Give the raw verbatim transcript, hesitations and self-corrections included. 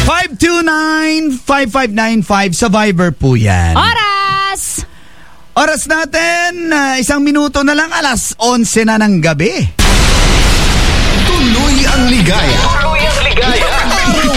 five two nine, five five nine five sa Viber po yan. Oras! Oras natin, uh, isang minuto na lang, alas onse na ng gabi. Tuloy ang ligaya. Tuloy ang ligaya.